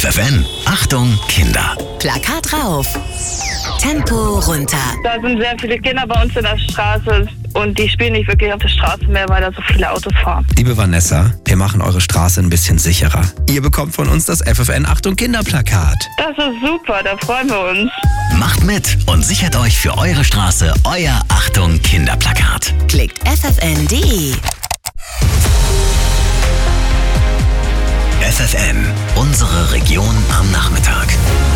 FFN, Achtung, Kinder. Plakat rauf, Tempo runter. Da sind sehr viele Kinder bei uns in der Straße und die spielen nicht wirklich auf der Straße mehr, weil da so viele Autos fahren. Liebe Vanessa, wir machen eure Straße ein bisschen sicherer. Ihr bekommt von uns das FFN Achtung Kinderplakat. Das ist super, da freuen wir uns. Macht mit und sichert euch für eure Straße euer Achtung Kinderplakat. Klickt ffn.de. FFN, unsere Region am Nachmittag.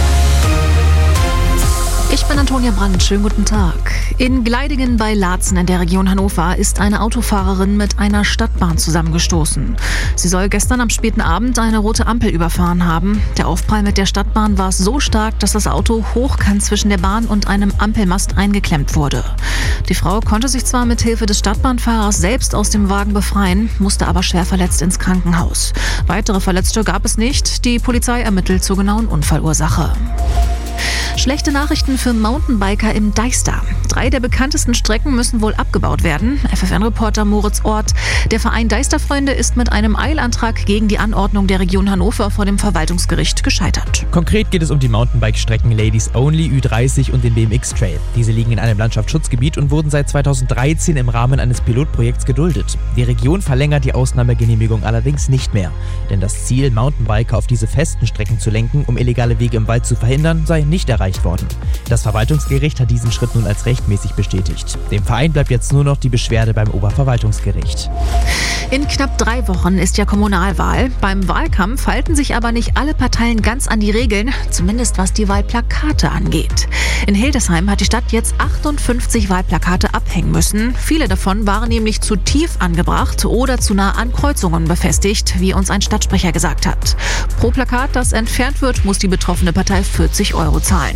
Ich bin Antonia Brandt, schönen guten Tag. In Gleidingen bei Laatzen in der Region Hannover ist eine Autofahrerin mit einer Stadtbahn zusammengestoßen. Sie soll gestern am späten Abend eine rote Ampel überfahren haben. Der Aufprall mit der Stadtbahn war so stark, dass das Auto hochkant zwischen der Bahn und einem Ampelmast eingeklemmt wurde. Die Frau konnte sich zwar mit Hilfe des Stadtbahnfahrers selbst aus dem Wagen befreien, musste aber schwer verletzt ins Krankenhaus. Weitere Verletzte gab es nicht. Die Polizei ermittelt zur genauen Unfallursache. Schlechte Nachrichten für Mountainbiker im Deister. 3 der bekanntesten Strecken müssen wohl abgebaut werden. FFN-Reporter Moritz Ort. Der Verein Deisterfreunde ist mit einem Eilantrag gegen die Anordnung der Region Hannover vor dem Verwaltungsgericht gescheitert. Konkret geht es um die Mountainbike-Strecken Ladies Only, Ü30 und den BMX Trail. Diese liegen in einem Landschaftsschutzgebiet und wurden seit 2013 im Rahmen eines Pilotprojekts geduldet. Die Region verlängert die Ausnahmegenehmigung allerdings nicht mehr. Denn das Ziel, Mountainbiker auf diese festen Strecken zu lenken, um illegale Wege im Wald zu verhindern, sei nicht erreicht worden. Das Verwaltungsgericht hat diesen Schritt nun als rechtmäßig bestätigt. Dem Verein bleibt jetzt nur noch die Beschwerde beim Oberverwaltungsgericht. In knapp 3 Wochen ist ja Kommunalwahl. Beim Wahlkampf halten sich aber nicht alle Parteien ganz an die Regeln, zumindest was die Wahlplakate angeht. In Hildesheim hat die Stadt jetzt 58 Wahlplakate abhängen müssen. Viele davon waren nämlich zu tief angebracht oder zu nah an Kreuzungen befestigt, wie uns ein Stadtsprecher gesagt hat. Pro Plakat, das entfernt wird, muss die betroffene Partei 40 € zahlen.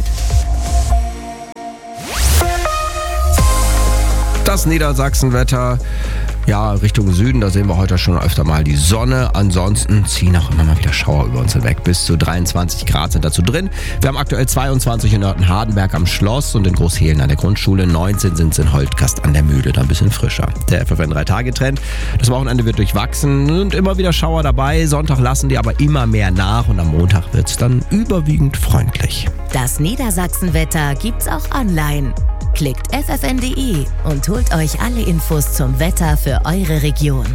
Das Niedersachsenwetter, ja, Richtung Süden, da sehen wir heute schon öfter mal die Sonne. Ansonsten ziehen auch immer mal wieder Schauer über uns hinweg. Bis zu 23 Grad sind dazu drin. Wir haben aktuell 22 in Nörten-Hardenberg am Schloss und in Großhehlen an der Grundschule. 19 sind es in Holtgast an der Mühle, da ein bisschen frischer. Der FFN 3-Tage-Trend. Das Wochenende wird durchwachsen und immer wieder Schauer dabei. Sonntag lassen die aber immer mehr nach und am Montag wird es dann überwiegend freundlich. Das Niedersachsenwetter gibt's auch online. Klickt ffn.de und holt euch alle Infos zum Wetter für eure Region.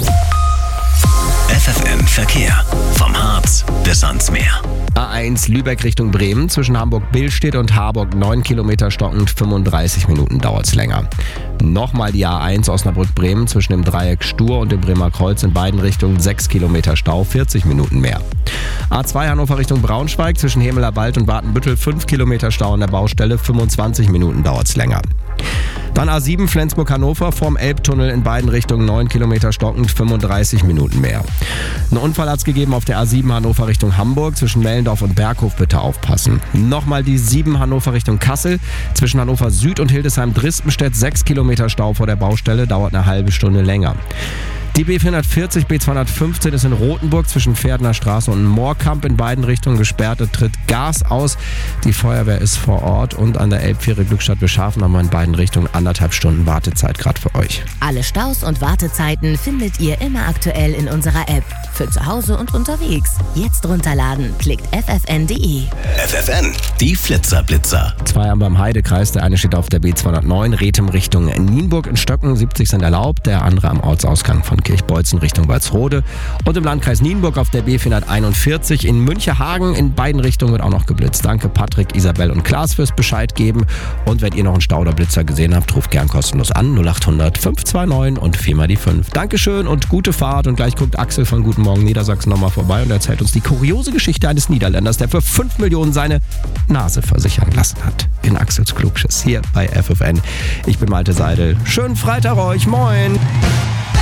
FFN Verkehr. Vom Harz bis ans Meer. A1 Lübeck Richtung Bremen. Zwischen Hamburg-Billstedt und Harburg 9 Kilometer stockend, 35 Minuten dauert's länger. Nochmal die A1 Osnabrück-Bremen zwischen dem Dreieck Stur und dem Bremer Kreuz in beiden Richtungen 6 Kilometer Stau, 40 Minuten mehr. A2 Hannover Richtung Braunschweig zwischen Hemeler Wald und Watenbüttel 5 Kilometer Stau an der Baustelle, 25 Minuten dauert's länger. Dann A7 Flensburg-Hannover vorm Elbtunnel in beiden Richtungen 9 Kilometer stockend, 35 Minuten mehr. Ein Unfall hat's gegeben auf der A7 Hannover Richtung Hamburg. Zwischen Mellendorf und Berghof bitte aufpassen. Nochmal die 7 Hannover Richtung Kassel. Zwischen Hannover Süd und Hildesheim-Drispenstedt 6 Kilometer Stau vor der Baustelle, dauert eine halbe Stunde länger. Die B440, B215 ist in Rothenburg zwischen Pferdner Straße und Moorkamp in beiden Richtungen gesperrt. Da tritt Gas aus. Die Feuerwehr ist vor Ort und an der Elbfähre Glückstadt-Beschafen haben wir in beiden Richtungen 1,5 Stunden Wartezeit gerade für euch. Alle Staus und Wartezeiten findet ihr immer aktuell in unserer App. Für zu Hause und unterwegs. Jetzt runterladen. Klickt ffn.de. FFN, die Flitzerblitzer. 2 haben beim Heidekreis. Der eine steht auf der B209, Rethem Richtung Nienburg in Stöcken. 70 sind erlaubt. Der andere am Ortsausgang von Kirchbolzen Richtung Walsrode. Und im Landkreis Nienburg auf der B441 in Münchehagen. In beiden Richtungen wird auch noch geblitzt. Danke Patrick, Isabel und Klaas fürs Bescheid geben. Und wenn ihr noch einen Stau oder Blitzer gesehen habt, ruft gern kostenlos an. 0800 529 und 4 mal die 5. Dankeschön und gute Fahrt. Und gleich guckt Axel von Guten Morgen Niedersachsen nochmal vorbei und erzählt uns die kuriose Geschichte eines Niederländers, der für 5 Millionen seine Nase versichern lassen hat. In Axels Klugschiss hier bei FFN. Ich bin Malte Seidel. Schönen Freitag euch. Moin.